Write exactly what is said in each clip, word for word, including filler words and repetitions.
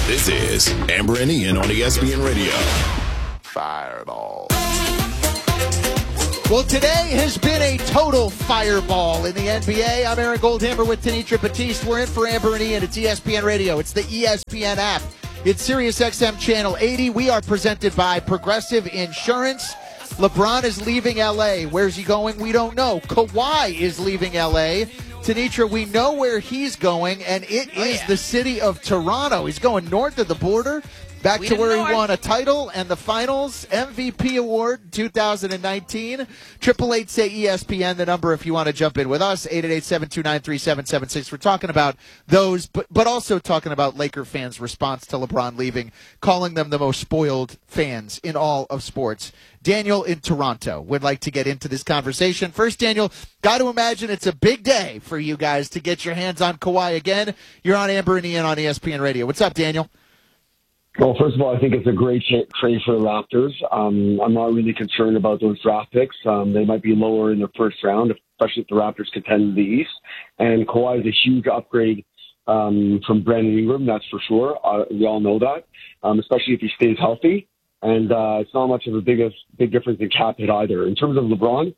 This is Amber and Ian on E S P N Radio. Fireball. Well, today has been a total fireball in the N B A. I'm Aaron Goldhammer with Tanitra Batiste. We're in for Amber and Ian. It's E S P N Radio. It's the E S P N app. It's Sirius X M Channel eighty. We are presented by Progressive Insurance. LeBron is leaving L A. Where's he going? We don't know. Kawhi is leaving L A. Tanitra, we know where he's going, and it oh, is yeah. the city of Toronto. He's going north of the border, back we to where north. he won a title and the Finals M V P award two thousand nineteen. Triple eight say E S P N, the number if you want to jump in with us, eight eight eight, seven two nine, three seven seven six. We're talking about those, but, but also talking about Laker fans' response to LeBron leaving, calling them the most spoiled fans in all of sports. Daniel in Toronto would like to get into this conversation. First, Daniel, got to imagine it's a big day for you guys to get your hands on Kawhi again. You're on Amber and Ian on E S P N Radio. What's up, Daniel? Well, first of all, I think it's a great trade for the Raptors. Um, I'm not really concerned about those draft picks. Um, they might be lower in the first round, especially if the Raptors contend in the East. And Kawhi is a huge upgrade um, from Brandon Ingram, that's for sure. Uh, we all know that, um, especially if he stays healthy. And uh, it's not much of a big, big difference in cap hit either. In terms of LeBron,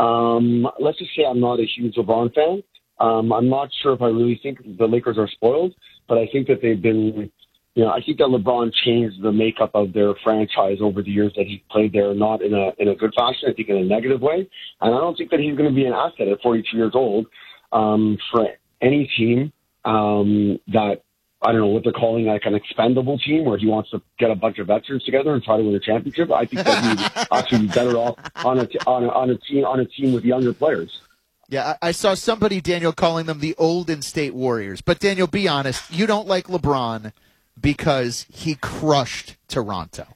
um, let's just say I'm not a huge LeBron fan. Um, I'm not sure if I really think the Lakers are spoiled, but I think that they've been, you know, I think that LeBron changed the makeup of their franchise over the years that he played there, not in a in a good fashion, I think in a negative way. And I don't think that he's going to be an asset at forty-two years old um, for any team um, that, I don't know what they're calling, like an expendable team where he wants to get a bunch of veterans together and try to win a championship. I think that he'd actually be better off on a, on a, on a team on a team with younger players. Yeah, I, I saw somebody, Daniel, calling them the Golden State Warriors. But, Daniel, be honest, you don't like LeBron because he crushed Toronto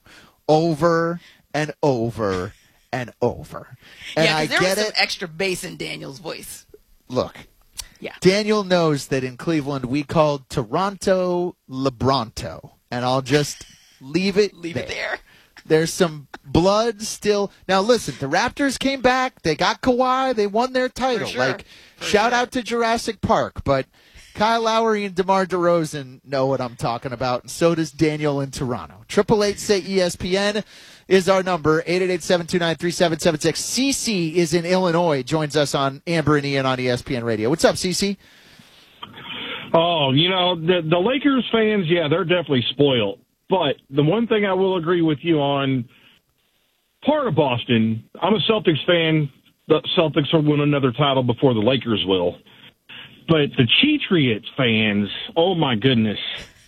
over and over and over. And yeah, I there get was some it. extra bass in Daniel's voice. Look. Yeah. Daniel knows that in Cleveland we called Toronto LeBronto, and I'll just leave it Leave there. it there. There's some blood still. Now, listen, the Raptors came back. They got Kawhi. They won their title. For sure. Like, For shout sure. out to Jurassic Park. But Kyle Lowry and DeMar DeRozan know what I'm talking about, and so does Daniel in Toronto. Triple eight say E S P N is our number, eight eight eight, seven two nine, three seven seven six. Cece is in Illinois, joins us on Amber and Ian on E S P N Radio. What's up, Cece? Oh, you know, the, the Lakers fans, yeah, they're definitely spoiled. But the one thing I will agree with you on, part of Boston, I'm a Celtics fan. The Celtics will win another title before the Lakers will. But the Patriots fans, oh, my goodness.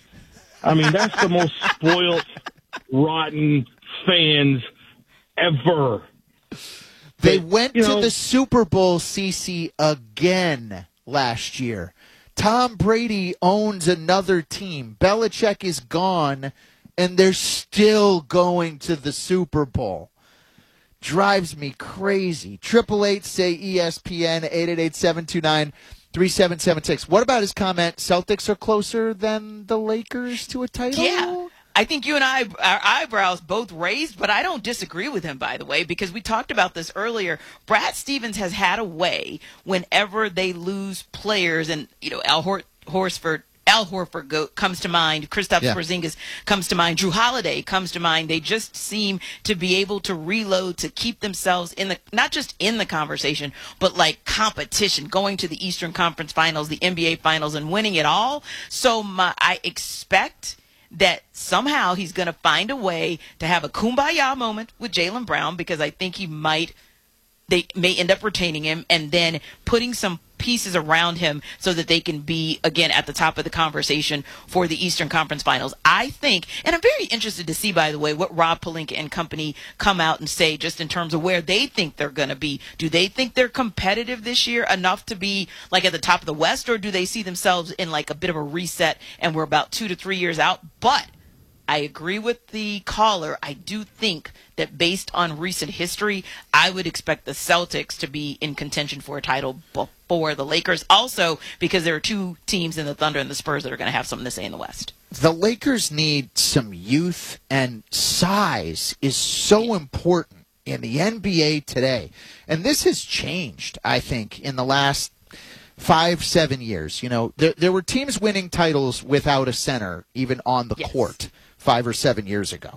I mean, that's the most spoiled, rotten fans ever. They But, went you to know, the Super Bowl, Cece, again last year. Tom Brady owns another team. Belichick is gone, and they're still going to the Super Bowl. Drives me crazy. Triple eight say E S P N, eight eight eight, seven two nine, three seven seven six. What about his comment, Celtics are closer than the Lakers to a title? Yeah. I think you and I, our eyebrows both raised, but I don't disagree with him, by the way, because we talked about this earlier. Brad Stevens has had a way whenever they lose players, and, you know, Al Hor- Horsford, Al Horford go, comes to mind, Kristaps Yeah. Porzingis comes to mind, Drew Holiday comes to mind. They just seem to be able to reload, to keep themselves in the, not just in the conversation, but like competition, going to the Eastern Conference Finals, the N B A Finals, and winning it all. So my, I expect that somehow he's going to find a way to have a kumbaya moment with Jaylen Brown, because I think he might, they may end up retaining him and then putting some pieces around him so that they can be, again, at the top of the conversation for the Eastern Conference Finals. I think, and I'm very interested to see, by the way, what Rob Pelinka and company come out and say just in terms of where they think they're going to be. Do they think they're competitive this year enough to be like at the top of the West, or do they see themselves in like a bit of a reset and we're about two to three years out? But I agree with the caller. I do think that based on recent history, I would expect the Celtics to be in contention for a title before the Lakers. Also, because there are two teams in the Thunder and the Spurs that are going to have something to say in the West. The Lakers need some youth, and size is so important in the N B A today. And this has changed, I think, in the last five, seven years. You know, there there were teams winning titles without a center, even on the Yes. court, five or seven years ago.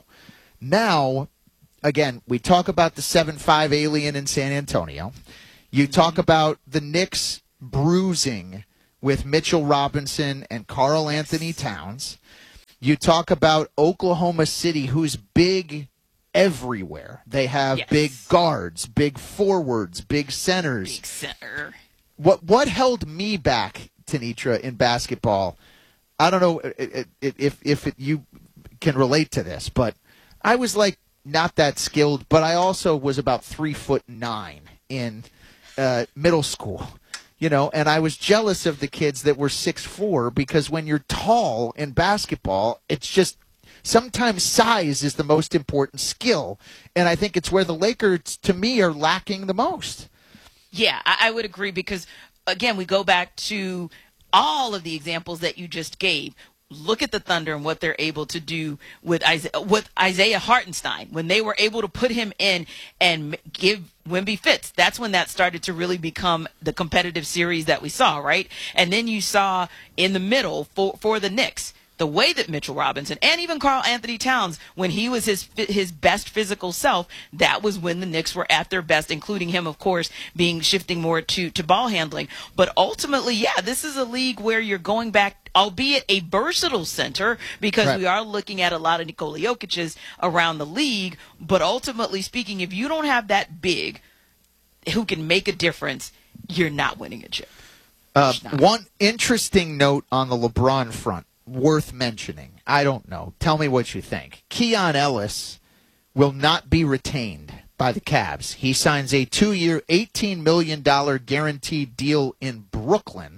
Now, again, we talk about the seven five alien in San Antonio. You talk about the Knicks bruising with Mitchell Robinson and Karl Anthony Towns. You talk about Oklahoma City, who's big everywhere. They have Yes. big guards, big forwards, big centers. Big center. What what held me back, Tanitra, in basketball? I don't know if if, if it, you can relate to this, but I was like not that skilled, but I also was about three foot nine in uh, middle school. You know, and I was jealous of the kids that were six four because when you're tall in basketball, it's just sometimes size is the most important skill. And I think it's where the Lakers, to me, are lacking the most. Yeah, I, I would agree because, again, we go back to all of the examples that you just gave. Look at the Thunder and what they're able to do with Isaiah, with Isaiah Hartenstein. When they were able to put him in and give Wemby fits, that's when that started to really become the competitive series that we saw, right? And then you saw in the middle for, for the Knicks, the way that Mitchell Robinson and even Karl Anthony Towns, when he was his his best physical self, that was when the Knicks were at their best, including him, of course, being shifting more to, to ball handling. But ultimately, yeah, this is a league where you're going back, albeit a versatile center, because Right. we are looking at a lot of Nikola Jokic's around the league. But ultimately speaking, if you don't have that big who can make a difference, you're not winning a chip. Uh, It's not. one interesting note on the LeBron front, worth mentioning. I don't know. Tell me what you think. Keon Ellis will not be retained by the Cavs. He signs a two-year, eighteen million dollars guaranteed deal in Brooklyn.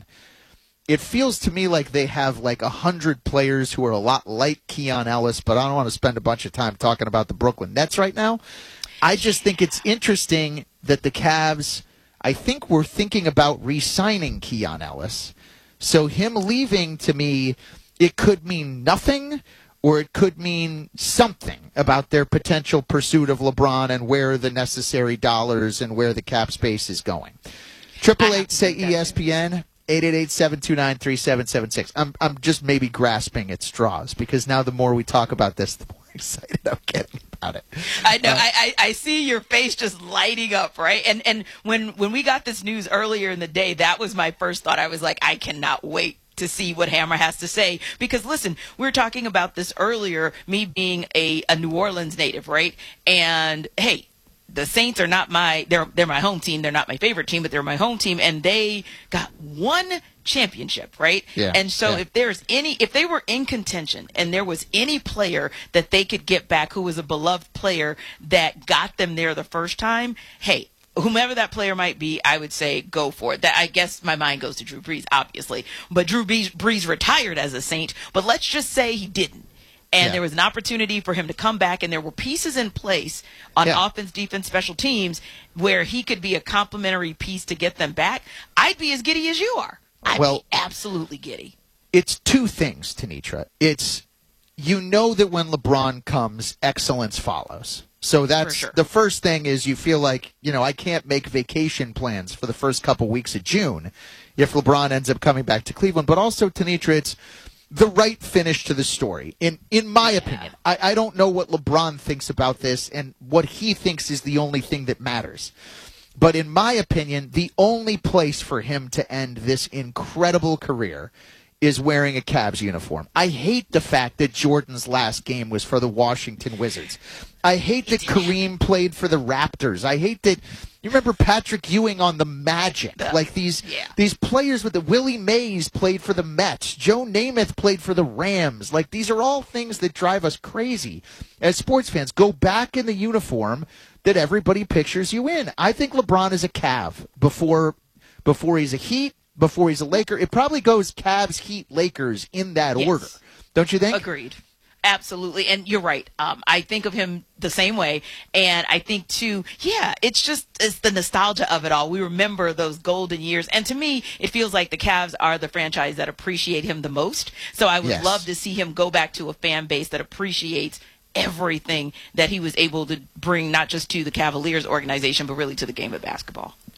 It feels to me like they have like a hundred players who are a lot like Keon Ellis, but I don't want to spend a bunch of time talking about the Brooklyn Nets right now. I just think it's interesting that the Cavs, I think we're thinking about re-signing Keon Ellis. So him leaving, to me, it could mean nothing, or it could mean something about their potential pursuit of LeBron and where the necessary dollars and where the cap space is going. Triple eight say E S P N. eight eight eight, seven two nine, three seven seven six. I'm I'm just maybe grasping at straws because now the more we talk about this, the more excited I'm getting about it. I know. Uh, I, I, I see your face just lighting up, right? And and when when we got this news earlier in the day, that was my first thought. I was like, I cannot wait to see what Hammer has to say. Because listen, we were talking about this earlier, me being a, a New Orleans native, right? And hey, the Saints are not my they're they're my home team. They're not my favorite team, but they're my home team, and they got one championship, right? Yeah, and so yeah. if there's any if they were in contention and there was any player that they could get back who was a beloved player that got them there the first time, hey, whomever that player might be, I would say go for it. That I guess my mind goes to Drew Brees, obviously. But Drew Brees, Brees retired as a Saint, but let's just say he didn't. And Yeah. there was an opportunity for him to come back, and there were pieces in place on Yeah. offense, defense, special teams where he could be a complementary piece to get them back. I'd be as giddy as you are. I'd Well- be absolutely giddy. It's two things, Tanitra. It's, you know that when LeBron comes, excellence follows. So that's For sure. the first thing is you feel like, you know, I can't make vacation plans for the first couple weeks of June if LeBron ends up coming back to Cleveland. But also, Tanitra, it's the right finish to the story, in in my Yeah. opinion. I, I don't know what LeBron thinks about this and what he thinks is the only thing that matters. But in my opinion, the only place for him to end this incredible career is wearing a Cavs uniform. I hate the fact that Jordan's last game was for the Washington Wizards. I hate that Kareem played for the Raptors. I hate that you remember Patrick Ewing on the Magic. Like these Yeah. these players with the Willie Mays played for the Mets. Joe Namath played for the Rams. Like these are all things that drive us crazy as sports fans. Go back in the uniform that everybody pictures you in. I think LeBron is a Cav before before he's a Heat, before he's a Laker. It probably goes Cavs, Heat, Lakers in that Yes. order. Don't you think? Agreed. Absolutely. And you're right. Um, I think of him the same way. And I think, too, yeah, it's just it's the nostalgia of it all. We remember those golden years. And to me, it feels like the Cavs are the franchise that appreciate him the most. So I would Yes. love to see him go back to a fan base that appreciates everything that he was able to bring, not just to the Cavaliers organization, but really to the game of basketball.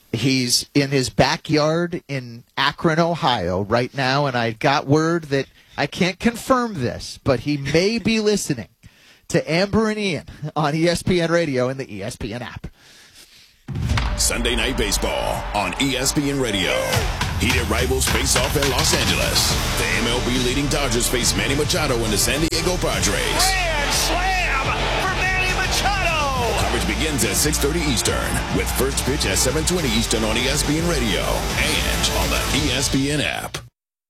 He's in his backyard in Akron, Ohio right now, and I got word that I can't confirm this, but he may be listening to Amber and Ian on E S P N Radio and the E S P N app. Sunday Night Baseball on E S P N Radio. Heated rivals face off in Los Angeles. The M L B leading Dodgers face Manny Machado and the San Diego Padres. Grand slam for Manny Machado! Coverage begins at six thirty Eastern with first pitch at seven twenty Eastern on E S P N Radio and on the E S P N app.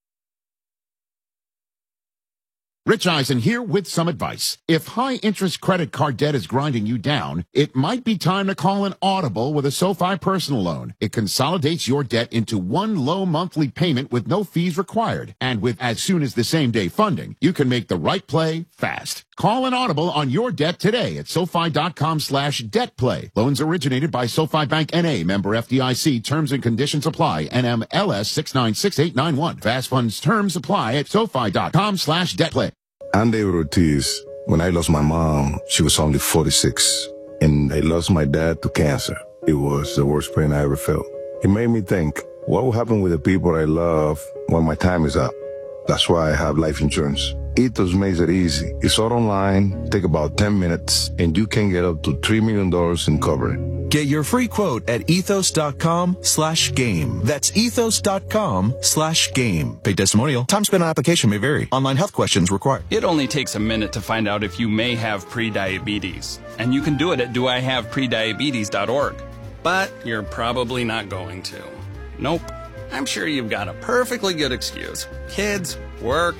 Rich Eisen here with some advice. If high-interest credit card debt is grinding you down, it might be time to call an Audible with a SoFi personal loan. It consolidates your debt into one low monthly payment with no fees required. And with as soon as the same-day funding, you can make the right play fast. Call an Audible on your debt today at SoFi.com slash debt play. Loans originated by SoFi Bank N A, member F D I C. Terms and conditions apply. N M L S six nine six eight nine one. Fast funds terms apply at SoFi.com slash debt play. I'm David Ortiz. When I lost my mom, she was only forty-six. And I lost my dad to cancer. It was the worst pain I ever felt. It made me think, what will happen with the people I love when my time is up? That's why I have life insurance. Ethos makes it easy. It's all online, take about ten minutes, and you can get up to three million dollars in coverage. Get your free quote at ethos.com slash game. That's ethos.com slash game. Paid testimonial. Time spent on application may vary. Online health questions required. It only takes a minute to find out if you may have prediabetes. And you can do it at do I have prediabetes dot org. But you're probably not going to. Nope. I'm sure you've got a perfectly good excuse. Kids, work.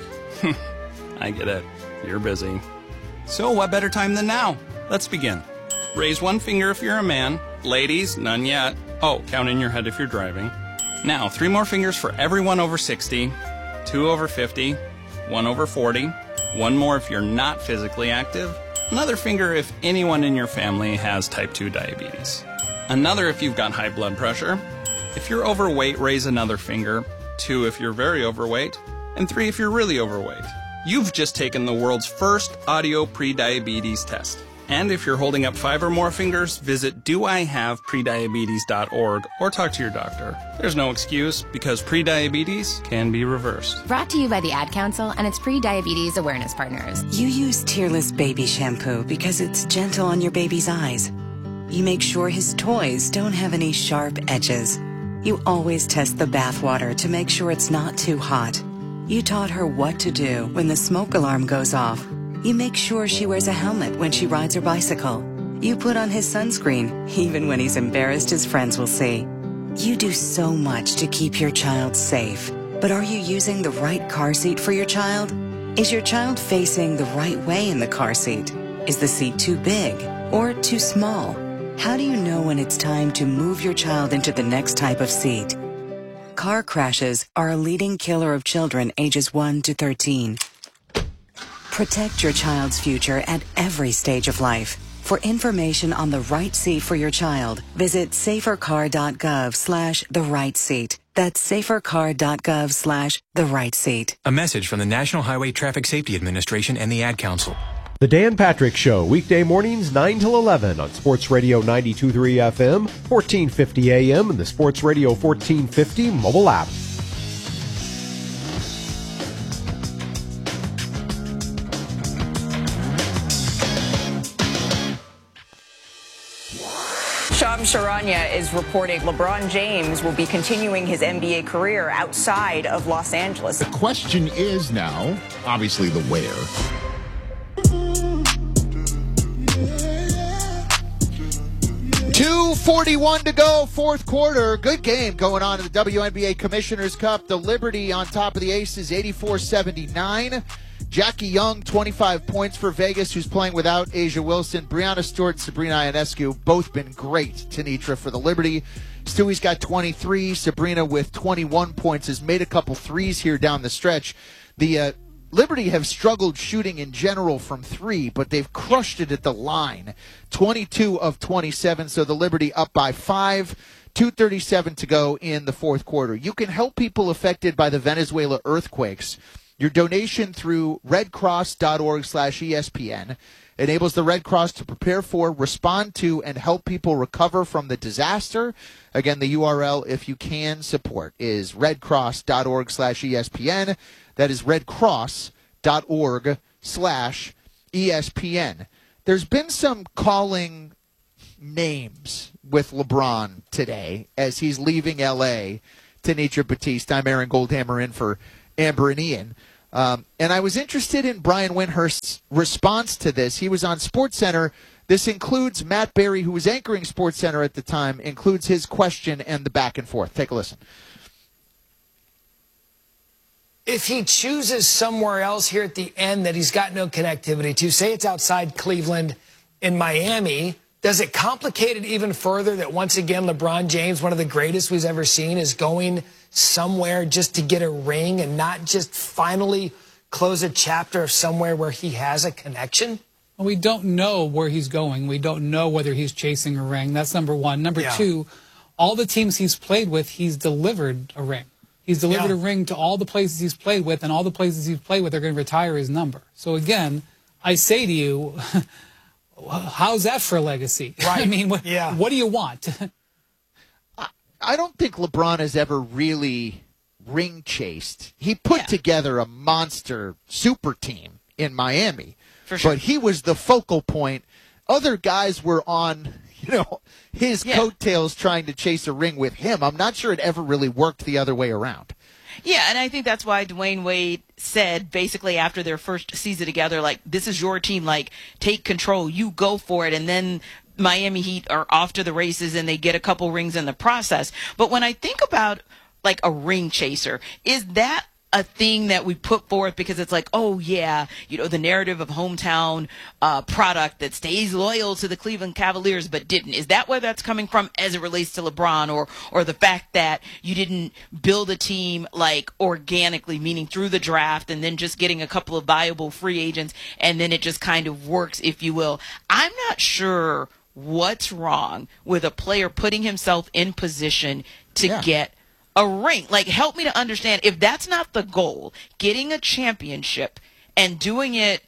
I get it. You're busy. So what better time than now? Let's begin. Raise one finger if you're a man. Ladies, none yet. Oh, count in your head if you're driving. Now, three more fingers for everyone over sixty, two over fifty, one over forty, one more if you're not physically active, another finger if anyone in your family has type two diabetes, another if you've got high blood pressure. If you're overweight, raise another finger, two if you're very overweight, and three if you're really overweight. You've just taken the world's first audio prediabetes test. And if you're holding up five or more fingers, visit do I have prediabetes dot org or talk to your doctor. There's no excuse because prediabetes can be reversed. Brought to you by the Ad Council and its pre-diabetes awareness partners. You use Tearless Baby Shampoo because it's gentle on your baby's eyes. You make sure his toys don't have any sharp edges. You always test the bath water to make sure it's not too hot. You taught her what to do when the smoke alarm goes off. You make sure she wears a helmet when she rides her bicycle. You put on his sunscreen, even when he's embarrassed his friends will see. You do so much to keep your child safe. But are you using the right car seat for your child? Is your child facing the right way in the car seat? Is the seat too big or too small? How do you know when it's time to move your child into the next type of seat? Car crashes are a leading killer of children ages one to thirteen. Protect your child's future at every stage of life. For information on the right seat for your child, visit safercar.gov slash the right seat. That's safercar.gov slash the right seat. A message from the National Highway Traffic Safety Administration and the Ad Council. The Dan Patrick Show, weekday mornings nine till eleven on Sports Radio ninety-two point three F M, fourteen fifty A M, and the Sports Radio fourteen fifty mobile app. Shams Charania is reporting LeBron James will be continuing his N B A career outside of Los Angeles. The question is now, obviously, the where. two forty-one to go, fourth quarter. Good game going on in the W N B A Commissioner's Cup. The Liberty on top of the Aces, eighty-four seventy-nine. Jackie Young, twenty-five points for Vegas, who's playing without Asia Wilson. Brianna Stewart and Sabrina Ionescu, both been great. Tenitra for the Liberty. Stewie's got twenty-three. Sabrina with twenty-one points has made a couple threes here down the stretch. The uh, Liberty have struggled shooting in general from three, but they've crushed it at the line. twenty-two of twenty-seven, so the Liberty up by five. two thirty-seven to go in the fourth quarter. You can help people affected by the Venezuela earthquakes Your donation through redcross.org slash ESPN enables the Red Cross to prepare for, respond to, and help people recover from the disaster. Again, the U R L, if you can support, is redcross.org slash ESPN. That is redcross.org slash ESPN. There's been some calling names with LeBron today as he's leaving L A. Tanitra Batiste. I'm Aaron Goldhammer in for Amber and Ian. Um, and I was interested in Brian Windhorst's response to this. He was on SportsCenter. This includes Matt Berry, who was anchoring SportsCenter at the time, includes his question and the back and forth. Take a listen. If he chooses somewhere else here at the end that he's got no connectivity to, say it's outside Cleveland in Miami, does it complicate it even further that once again LeBron James, one of the greatest we've ever seen, is going somewhere just to get a ring and not just finally close a chapter of somewhere where he has a connection? Well, we don't know where he's going. We don't know whether he's chasing a ring. That's number one. Number Yeah. two, all the teams he's played with, he's delivered a ring. He's delivered Yeah. a ring to all the places he's played with, and all the places he's played with are going to retire his number. So again, I say to you, how's that for a legacy? Right. I mean, what, Yeah. what do you want? I don't think LeBron has ever really ring chased. He put together a monster super team in Miami, For sure. but he was the focal point. Other guys were on, you know, his Yeah. coattails trying to chase a ring with him. I'm not sure it ever really worked the other way around. Yeah, and I think that's why Dwayne Wade said basically after their first season together, like, this is your team, like, take control, you go for it, and then Miami Heat are off to the races and they get a couple rings in the process. But when I think about, like, a ring chaser, is that a thing that we put forth because it's like, oh, yeah, you know, the narrative of hometown uh, product that stays loyal to the Cleveland Cavaliers but didn't? Is that where that's coming from as it relates to LeBron, or or the fact that you didn't build a team like organically, meaning through the draft and then just getting a couple of viable free agents and then it just kind of works, if you will? I'm not sure what's wrong with a player putting himself in position to Yeah. get a ring. Like, help me to understand, if that's not the goal, getting a championship and doing it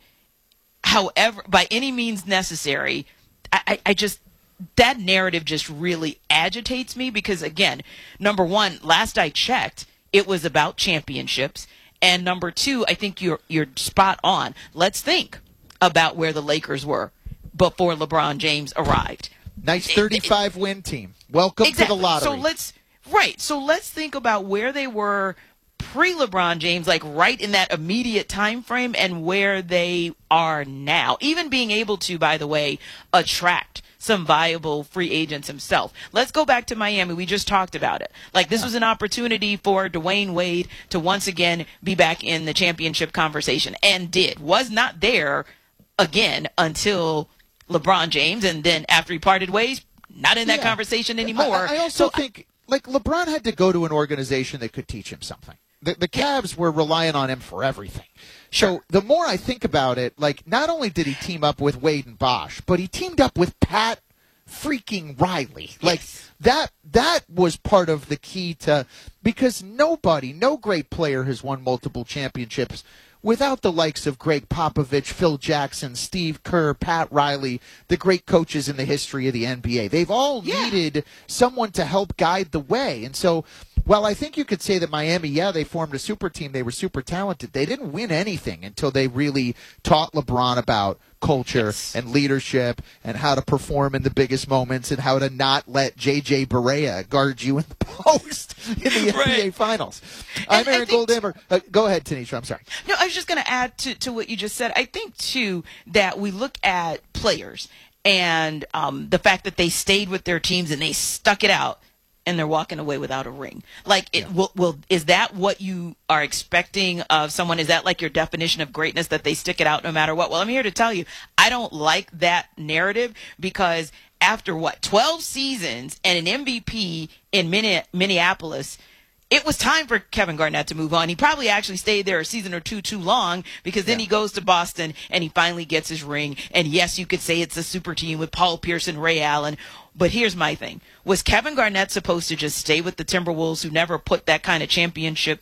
however, by any means necessary, I, I, I just, that narrative just really agitates me because, again, number one, last I checked, it was about championships. And number two, I think you're you're spot on. Let's think about where the Lakers were before LeBron James arrived. Nice thirty-five win team. Welcome Exactly. to the lottery. So let's right. So let's think about where they were pre-LeBron James, like right in that immediate time frame, and where they are now. Even being able to, by the way, attract some viable free agents himself. Let's go back to Miami. We just talked about it. Like, this was an opportunity for Dwayne Wade to once again be back in the championship conversation, and did. Was not there again until LeBron James, and then after he parted ways, not in that Yeah. conversation anymore. I, I also So think, like, LeBron had to go to an organization that could teach him something. The, the Cavs were relying on him for everything. So the more I think about it, like, not only did he team up with Wade and Bosh, but he teamed up with Pat freaking Riley. Like, that that was part of the key to, because nobody, no great player has won multiple championships without the likes of Greg Popovich, Phil Jackson, Steve Kerr, Pat Riley, the great coaches in the history of the N B A. They've all needed someone to help guide the way. And so, while I think you could say that Miami, yeah, they formed a super team, they were super talented, they didn't win anything until they really taught LeBron about culture yes. and leadership and how to perform in the biggest moments and how to not let J J Barea guard you in the post in the right. N B A Finals. I'm Aaron Goldhammer. Uh, go ahead, Tanisha. I'm sorry. No, I was just going to add to, to what you just said. I think, too, that we look at players and um, the fact that they stayed with their teams and they stuck it out, and they're walking away without a ring. Like, it yeah. will, will is that what you are expecting of someone? Is that like your definition of greatness, that they stick it out no matter what? Well, I'm here to tell you, I don't like that narrative, because after what, twelve seasons and an M V P in Minneapolis, it was time for Kevin Garnett to move on. He probably actually stayed there a season or two too long, because then yeah. he goes to Boston and he finally gets his ring. And yes, you could say it's a super team with Paul Pierce and Ray Allen. But here's my thing. Was Kevin Garnett supposed to just stay with the Timberwolves, who never put that kind of championship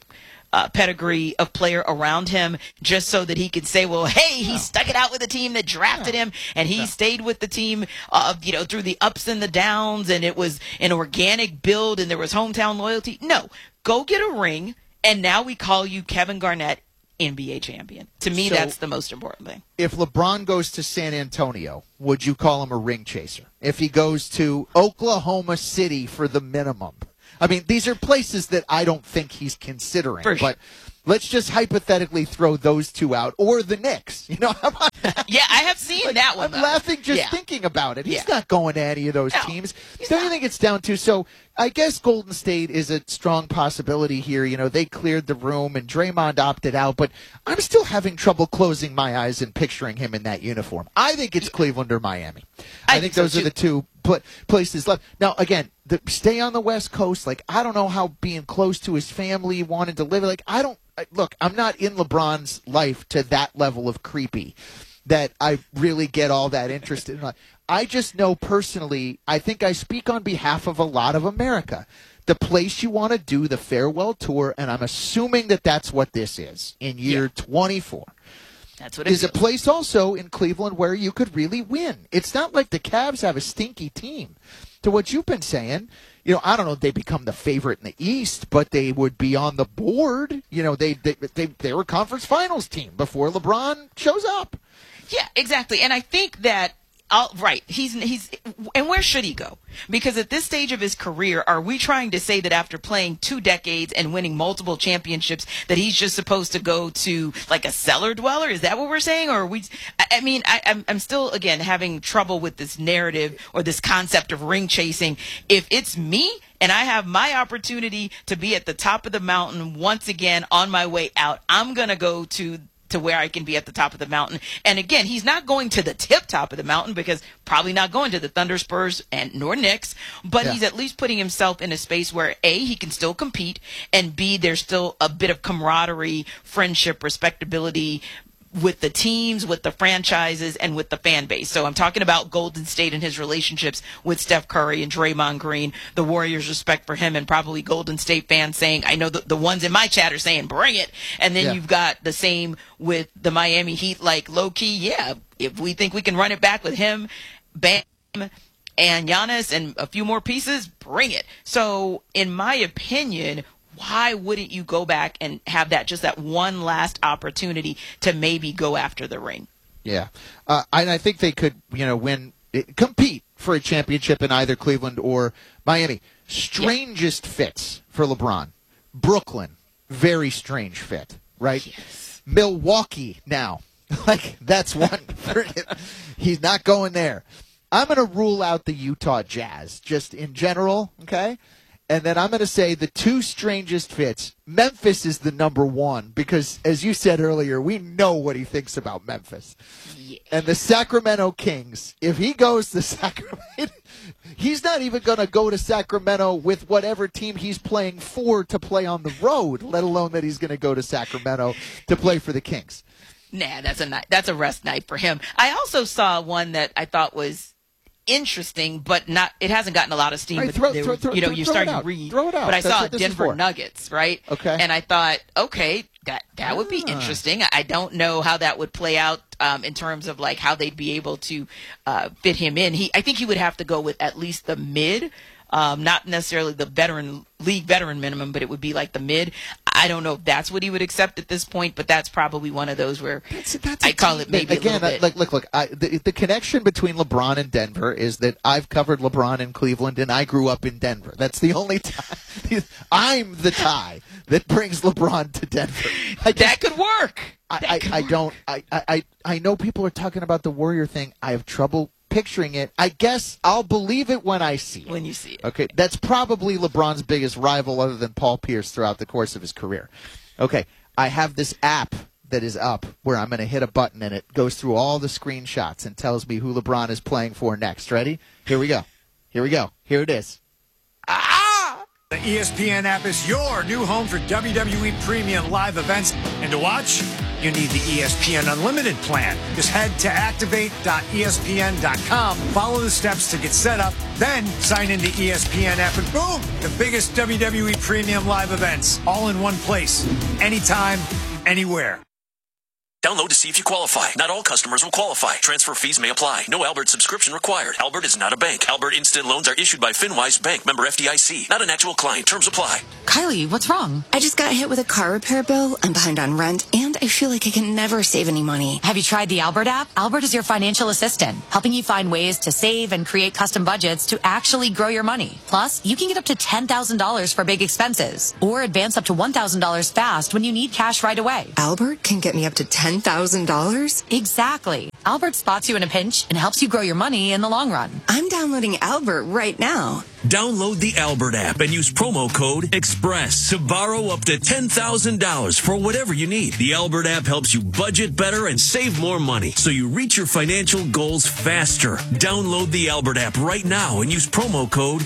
uh, pedigree of player around him, just so that he could say, well, hey, he stuck it out with the team that drafted him, and he stayed with the team, uh, you know, through the ups and the downs, and it was an organic build, and there was hometown loyalty. No, go get a ring, and now we call you Kevin Garnett, N B A champion. To me, So, that's the most important thing. If LeBron goes to San Antonio, would you call him a ring chaser? If he goes to Oklahoma City for the minimum? I mean, these are places that I don't think he's considering. For sure. But let's just hypothetically throw those two out. Or the Knicks. You know, how about that? Yeah, I have seen Like, that one. I'm though. laughing just Yeah. thinking about it. He's Yeah. not going to any of those No, teams. Don't you think it's down to? So I guess Golden State is a strong possibility here. You know, they cleared the room and Draymond opted out, but I'm still having trouble closing my eyes and picturing him in that uniform. I think it's Cleveland or Miami. I, I think think so, those are too. the two pl- places left. Now, again, the, stay on the West Coast. Like, I don't know how being close to his family, wanted to live. Like, I don't. I- Look, I'm not in LeBron's life to that level of creepy that I really get all that interested in. I just know personally, I think I speak on behalf of a lot of America. The place you want to do the farewell tour, and I'm assuming that that's what this is in year Yeah. twenty-four. That's what it Is a feels. place also in Cleveland where you could really win. It's not like the Cavs have a stinky team. To what you've been saying, you know, I don't know if they become the favorite in the East, but they would be on the board. You know, they they they, they were a conference finals team before LeBron shows up. Yeah, exactly. And I think that, I'll, right, he's he's, and where should he go? Because at this stage of his career, are we trying to say that after playing two decades and winning multiple championships, that he's just supposed to go to like a cellar dweller? Is that what we're saying? Or are we? I, I mean, I, I'm I'm still again having trouble with this narrative or this concept of ring chasing. If it's me, and I have my opportunity to be at the top of the mountain once again on my way out, I'm gonna go to. to where I can be at the top of the mountain. And again, he's not going to the tip top of the mountain because probably not going to the Thunder, Spurs, and nor Knicks, but Yeah. he's at least putting himself in a space where A, he can still compete, and B, there's still a bit of camaraderie, friendship, respectability with the teams, with the franchises, and with the fan base. So I'm talking about Golden State and his relationships with Steph Curry and Draymond Green, the Warriors' respect for him, and probably Golden State fans saying, I know the, the ones in my chat are saying, bring it. And then Yeah. you've got the same with the Miami Heat, like low-key, yeah, if we think we can run it back with him, Bam, and Giannis and a few more pieces, bring it. So in my opinion, why wouldn't you go back and have that, just that one last opportunity to maybe go after the ring? Yeah, uh, and I think they could, you know, win, compete for a championship in either Cleveland or Miami. Strangest yeah. fits for LeBron. Brooklyn, very strange fit, right? Yes. Milwaukee now, like that's one. For he's not going there. I'm going to rule out the Utah Jazz just in general, okay? And then I'm going to say the two strangest fits. Memphis is the number one because, as you said earlier, we know what he thinks about Memphis. Yeah. And the Sacramento Kings, if he goes to Sacramento, he's not even going to go to Sacramento with whatever team he's playing for to play on the road, let alone that he's going to go to Sacramento to play for the Kings. Nah, that's a night. That's a rest night for him. I also saw one that I thought was interesting, but not. It hasn't gotten a lot of steam. Right, but throw- they throw- were- throw- you know, throw- you're throw it starting out. to read. Throw it out. But I That's saw what this is Denver for. Nuggets, right? Okay. And I thought, okay, that that would be Ah. interesting. I don't know how that would play out um, in terms of like how they'd be able to uh, fit him in. He, I think he would have to go with at least the mid. Um, not necessarily the veteran league veteran minimum, but it would be like the mid. I don't know if that's what he would accept at this point, but that's probably one of those where That's, that's I call it maybe again. a little bit. Like, look, look. I, the, the connection between LeBron and Denver is that I've covered LeBron in Cleveland, and I grew up in Denver. That's the only tie. I'm the tie that brings LeBron to Denver. I just, that could work. I, That I, could I work. don't. I, I, I know people are talking about the Warrior thing. I have trouble picturing it. I guess I'll believe it when I see it. When you see it. Okay, that's probably LeBron's biggest rival other than Paul Pierce throughout the course of his career. Okay, I have this app that is up where I'm going to hit a button and it goes through all the screenshots and tells me who LeBron is playing for next. Ready? Here we go. Here we go. Here it is. Ah! The E S P N app is your new home for W W E premium live events. And to watch, you need the E S P N Unlimited plan. Just head to activate dot E S P N dot com, follow the steps to get set up, then sign in the E S P N app, and boom, the biggest W W E Premium live events, all in one place, anytime, anywhere. Download to see if you qualify. Not all customers will qualify. Transfer fees may apply. No Albert subscription required. Albert is not a bank. Albert Instant Loans are issued by FinWise Bank, member F D I C. Not an actual client. Terms apply. Kylie, what's wrong? I just got hit with a car repair bill. I'm behind on rent, and I feel like I can never save any money. Have you tried the Albert app? Albert is your financial assistant, helping you find ways to save and create custom budgets to actually grow your money. Plus, you can get up to ten thousand dollars for big expenses, or advance up to one thousand dollars fast when you need cash right away. Albert can get me up to ten thousand dollars? Exactly. Albert spots you in a pinch and helps you grow your money in the long run. I'm downloading Albert right now. Download the Albert app and use promo code EXPRESS to borrow up to ten thousand dollars for whatever you need. The Albert app helps you budget better and save more money so you reach your financial goals faster. Download the Albert app right now and use promo code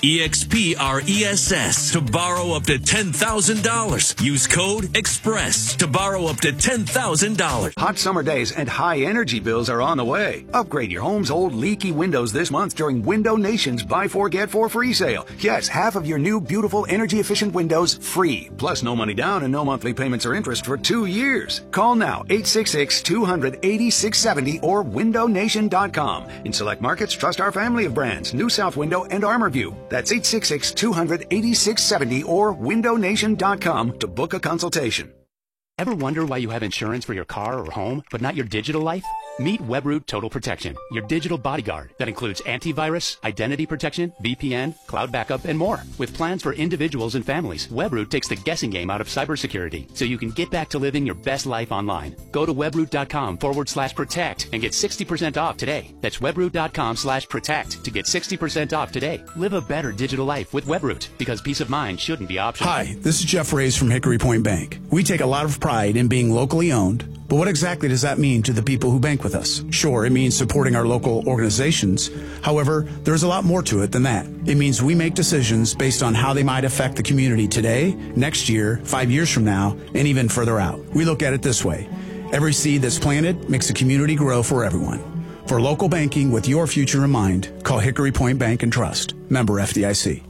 EXPRESS to borrow up to ten thousand dollars. Use code EXPRESS to borrow up to ten thousand dollars. Hot summer days and high energy bills are on the way. Upgrade your home's old leaky windows this month during Window Nation's Buy Four Get Four Free sale. Yes, half of your new beautiful energy efficient windows free. Plus no money down and no monthly payments or interest for two years. Call now eight six six, two hundred, eighty-six seventy or window nation dot com. In select markets, trust our family of brands, New South Window and ArmorView. That's eight six six, two hundred, eighty-six seventy or window nation dot com to book a consultation. Ever wonder why you have insurance for your car or home, but not your digital life? Meet Webroot Total Protection, your digital bodyguard that includes antivirus, identity protection, V P N, cloud backup, and more. With plans for individuals and families, Webroot takes the guessing game out of cybersecurity so you can get back to living your best life online. Go to webroot.com forward slash protect and get sixty percent off today. That's webroot.com slash protect to get sixty percent off today. Live a better digital life with Webroot, because peace of mind shouldn't be optional. Hi, this is Jeff Reyes from Hickory Point Bank. We take a lot of pride in being locally owned, but what exactly does that mean to the people who bank with us? Sure, it means supporting our local organizations. However, there's a lot more to it than that. It means we make decisions based on how they might affect the community today, next year, five years from now, and even further out. We look at it this way. Every seed that's planted makes the community grow for everyone. For local banking with your future in mind, call Hickory Point Bank and Trust. Member F D I C.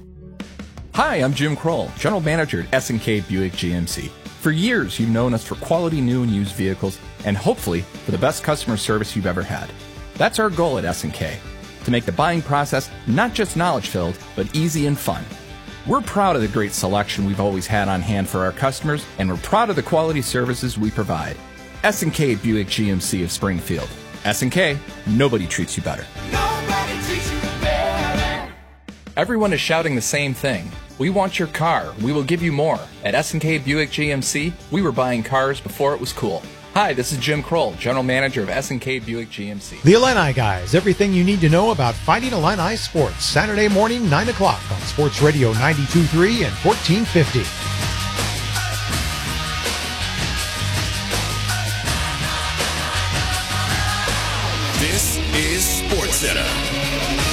Hi, I'm Jim Kroll, General Manager at S and K Buick G M C. For years, you've known us for quality new and used vehicles, and hopefully for the best customer service you've ever had. That's our goal at S and K, to make the buying process not just knowledge-filled, but easy and fun. We're proud of the great selection we've always had on hand for our customers, and we're proud of the quality services we provide. S and K Buick G M C of Springfield. S and K, nobody treats you better. Nobody treats you better. Everyone is shouting the same thing. We want your car. We will give you more. At S and K Buick G M C, we were buying cars before it was cool. Hi, this is Jim Kroll, General Manager of S and K Buick G M C. The Illini Guys, everything you need to know about Fighting Illini sports. Saturday morning, nine o'clock on Sports Radio ninety-two point three and fourteen fifty. This is SportsCenter.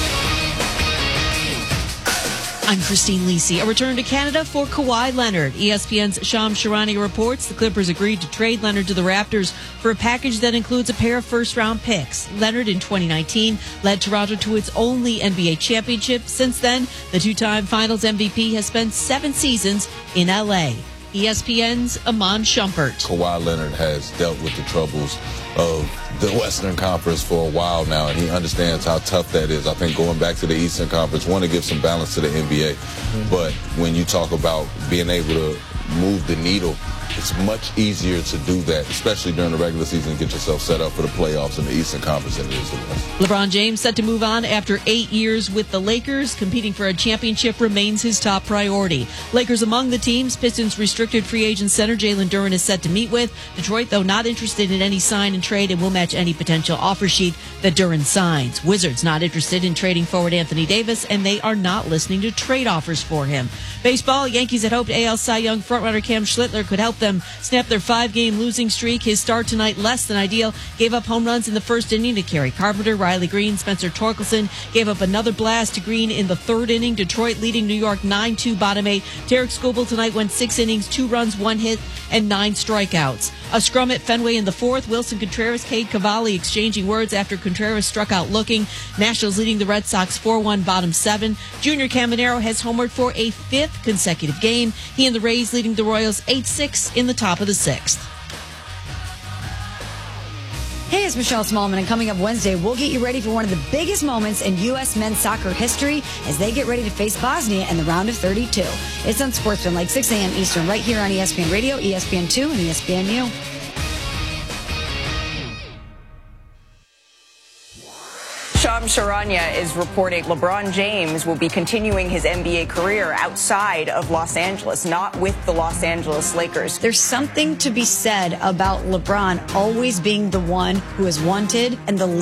I'm Christine Lisi. A return to Canada for Kawhi Leonard. E S P N's Shams Charania reports the Clippers agreed to trade Leonard to the Raptors for a package that includes a pair of first-round picks. Leonard in twenty nineteen led Toronto to its only N B A championship. Since then, the two-time Finals M V P has spent seven seasons in L A. E S P N's Iman Shumpert. Kawhi Leonard has dealt with the troubles of the Western Conference for a while now, and he understands how tough that is. I think going back to the Eastern Conference, want to give some balance to the N B A, mm-hmm. but when you talk about being able to move the needle, it's much easier to do that, especially during the regular season, get yourself set up for the playoffs in the Eastern Conference than it is the West. LeBron James set to move on after eight years with the Lakers. Competing for a championship remains his top priority. Lakers among the teams. Pistons restricted free agent center Jalen Duren is set to meet with. Detroit, though, not interested in any sign and trade and will match any potential offer sheet that Duren signs. Wizards not interested in trading forward Anthony Davis, and they are not listening to trade offers for him. Baseball, Yankees had hoped A L Cy Young front frontrunner Cam Schlittler could help them snap their five-game losing streak. His start tonight less than ideal. Gave up home runs in the first inning to Kerry Carpenter, Riley Green, Spencer Torkelson. Gave up another blast to Green in the third inning. Detroit leading New York nine two bottom eight. Derek Skubal tonight went six innings, two runs, one hit, and nine strikeouts. A scrum at Fenway in the fourth. Wilson Contreras, Cade Cavalli exchanging words after Contreras struck out looking. Nationals leading the Red Sox four one bottom seven. Junior Caminero has homered for a fifth consecutive game. He and the Rays leading the Royals eight six in the top of the sixth. Hey, it's Michelle Smallman, and coming up Wednesday, we'll get you ready for one of the biggest moments in U S men's soccer history as they get ready to face Bosnia in the round of thirty-two. It's on Sportsman, like six a.m. Eastern, right here on E S P N Radio, E S P N two, and E S P N U. Shams Charania is reporting LeBron James will be continuing his N B A career outside of Los Angeles, not with the Los Angeles Lakers. There's something to be said about LeBron always being the one who is wanted and the